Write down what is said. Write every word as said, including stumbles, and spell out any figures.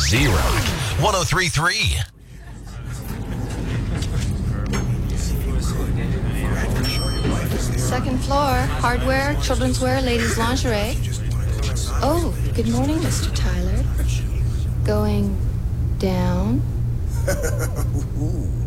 Z-Rock one oh three point three. Second floor, hardware, children's wear, ladies' lingerie. Oh, good morning, Mister Tyler. Going down?